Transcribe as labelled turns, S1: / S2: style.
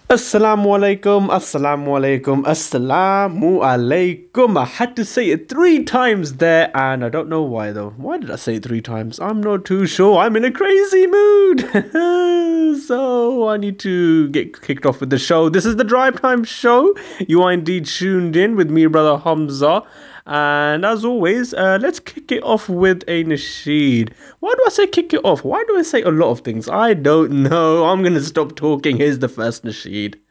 S1: Assalamu alaikum, assalamu alaikum, assalamu alaikum. I had to say it three times there, and I don't know why though. Why did I say it three times? I'm not too sure. I'm in a crazy mood. So I need to get kicked off with the show. This is the Drive Time Show. You are indeed tuned in with me, brother Hamza. And as always, let's kick it off with a nasheed. Why do I say kick it off? Why do I say a lot of things? I don't know. I'm going to stop talking. Here's the first nasheed.